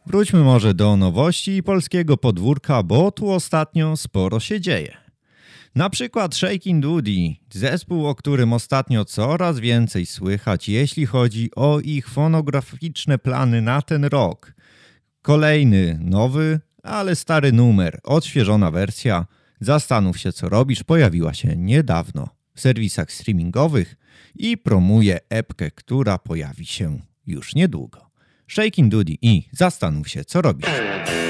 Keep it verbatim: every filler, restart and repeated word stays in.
Wróćmy może do nowości i polskiego podwórka, bo tu ostatnio sporo się dzieje. Na przykład Shakin' Doody, zespół, o którym ostatnio coraz więcej słychać, jeśli chodzi o ich fonograficzne plany na ten rok. Kolejny, nowy, ale stary numer, odświeżona wersja Zastanów się co robisz pojawiła się niedawno w serwisach streamingowych i promuje epkę, która pojawi się już niedługo. Shakin' Doody i Zastanów się co robisz.